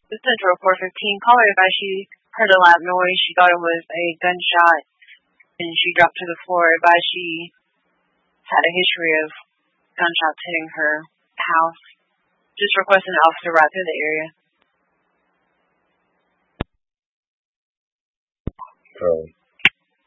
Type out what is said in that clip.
The Central 415 caller advised she heard a loud noise. She thought it was a gunshot, and she dropped to the floor. Advised she had a history of gunshots hitting her house. Just requesting an officer ride through the area. So